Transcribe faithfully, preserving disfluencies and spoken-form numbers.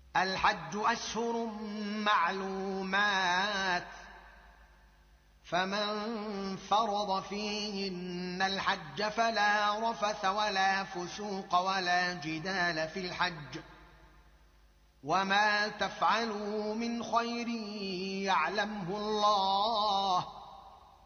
الحج أشهر معلومات، فمن فرض فيهن الحج فلا رفث ولا فسوق ولا جدال في الحج، وما تفعلوا من خير يعلمه الله،